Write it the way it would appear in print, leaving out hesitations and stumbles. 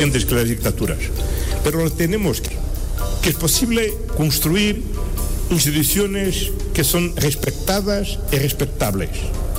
antes que las dictaduras. Pero tenemos que es posible construir instituciones que son respetadas y respetables.